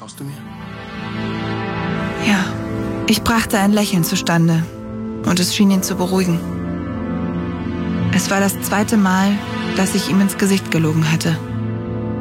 Traust du mir? Ja, ich brachte ein Lächeln zustande und es schien ihn zu beruhigen. Es war das 2. Mal, dass ich ihm ins Gesicht gelogen hatte.